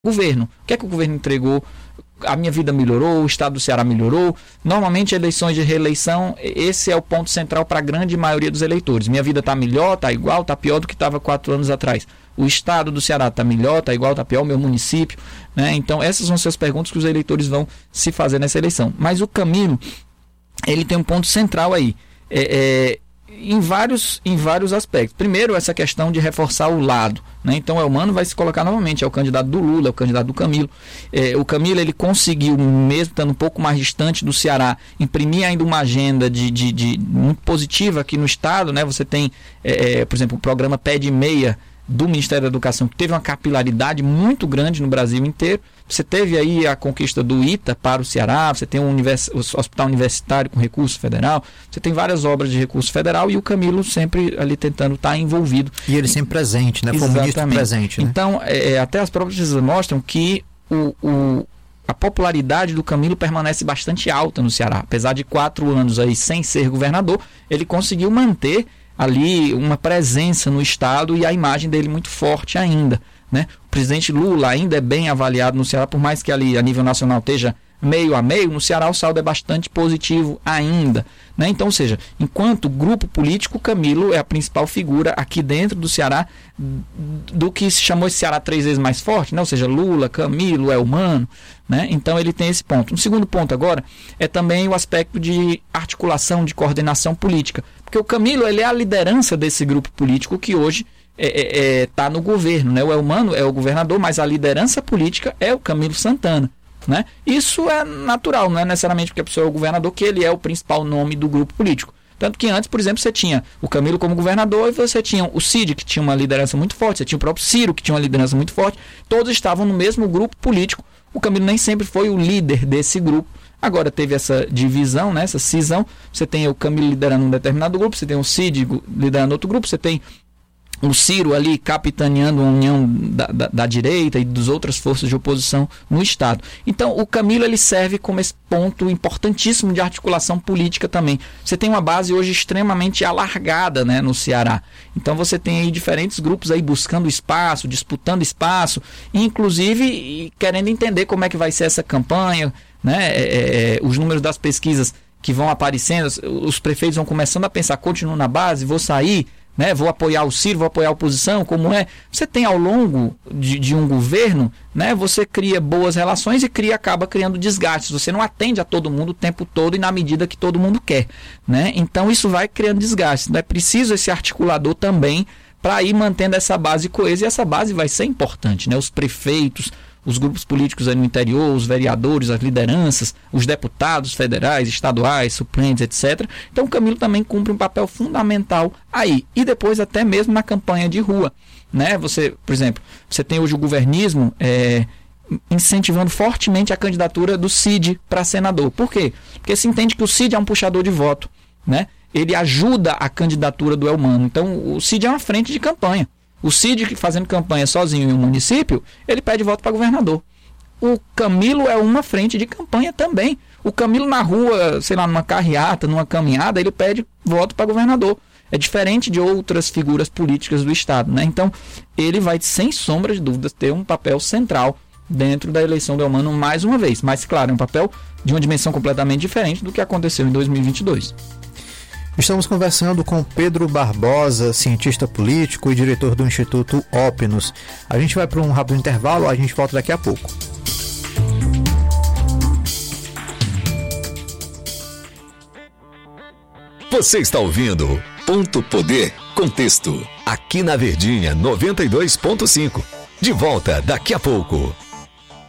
governo. O que é que o governo entregou? A minha vida melhorou, o estado do Ceará melhorou. Normalmente, eleições de reeleição, esse é o ponto central para a grande maioria dos eleitores. Minha vida está melhor, está igual, está pior do que estava 4 anos atrás. O estado do Ceará está melhor, está igual, está pior, o meu município, né? Então, essas são as perguntas que os eleitores vão se fazer nessa eleição. Mas o Camilo, ele tem um ponto central aí, em vários aspectos. Primeiro, essa questão de reforçar o lado, né? Então, o Elmano vai se colocar novamente, é o candidato do Lula, é o candidato do Camilo. O Camilo, ele conseguiu, mesmo estando um pouco mais distante do Ceará, imprimir ainda uma agenda muito positiva aqui no estado, né? Você tem, por exemplo, o programa Pé de Meia do Ministério da Educação, que teve uma capilaridade muito grande no Brasil inteiro. Você teve aí a conquista do ITA para o Ceará, você tem o hospital universitário com recurso federal, você tem várias obras de recurso federal e o Camilo sempre ali tentando estar envolvido. E ele sempre presente, né? Foi um ministro presente, né? Então, até as próprias pesquisas mostram que a popularidade do Camilo permanece bastante alta no Ceará. Apesar de 4 anos aí sem ser governador, ele conseguiu manter ali uma presença no estado e a imagem dele muito forte ainda, né? O presidente Lula ainda é bem avaliado no Ceará, por mais que ali a nível nacional esteja meio a meio, no Ceará o saldo é bastante positivo ainda, né? Então, ou seja, enquanto grupo político, Camilo é a principal figura aqui dentro do Ceará, do que se chamou esse Ceará 3 vezes mais forte, né? Ou seja, Lula, Camilo, Elmano, né? Então ele tem esse ponto. Um segundo ponto agora é também o aspecto de articulação, de coordenação política, porque o Camilo, ele é a liderança desse grupo político que hoje está no governo, né? O Elmano é o governador, mas a liderança política é o Camilo Santana, né? Isso é natural, não é necessariamente porque a pessoa é o governador que ele é o principal nome do grupo político. Tanto que antes, por exemplo, você tinha o Camilo como governador e você tinha o Cid, que tinha uma liderança muito forte, você tinha o próprio Ciro, que tinha uma liderança muito forte, todos estavam no mesmo grupo político. O Camilo nem sempre foi o líder desse grupo. Agora teve essa divisão, né, essa cisão. Você tem o Camilo liderando um determinado grupo, você tem o Cid liderando outro grupo, você tem o Ciro ali capitaneando a união da direita e das outras forças de oposição no estado. Então o Camilo, ele serve como esse ponto importantíssimo de articulação política também. Você tem uma base hoje extremamente alargada, né, no Ceará. Então você tem aí diferentes grupos aí buscando espaço, disputando espaço, inclusive querendo entender como é que vai ser essa campanha, né? Os números das pesquisas que vão aparecendo, os prefeitos vão começando a pensar, continuo na base, vou sair, né? Vou apoiar o Ciro, vou apoiar a oposição, como é? Você tem ao longo de um governo, né? Você cria boas relações e acaba criando desgastes. Você não atende a todo mundo o tempo todo e na medida que todo mundo quer, né? Então isso vai criando desgastes. É preciso esse articulador também para ir mantendo essa base coesa, e essa base vai ser importante, né? Os prefeitos, os grupos políticos aí no interior, os vereadores, as lideranças, os deputados federais, estaduais, suplentes, etc. Então o Camilo também cumpre um papel fundamental aí. E depois até mesmo na campanha de rua, né? Você, por exemplo, você tem hoje o governismo incentivando fortemente a candidatura do Cid para senador. Por quê? Porque se entende que o Cid é um puxador de voto, né? Ele ajuda a candidatura do Elmano. Então o Cid é uma frente de campanha. O Cid, fazendo campanha sozinho em um município, ele pede voto para governador. O Camilo é uma frente de campanha também. O Camilo na rua, sei lá, numa carreata, numa caminhada, ele pede voto para governador. É diferente de outras figuras políticas do estado, né? Então, ele vai, sem sombra de dúvidas, ter um papel central dentro da eleição do Elmano mais uma vez. Mas, claro, é um papel de uma dimensão completamente diferente do que aconteceu em 2022. Estamos conversando com Pedro Barbosa, cientista político e diretor do Instituto Opinus. A gente vai para um rápido intervalo, a gente volta daqui a pouco. Você está ouvindo Ponto Poder Contexto, aqui na Verdinha 92.5. De volta daqui a pouco.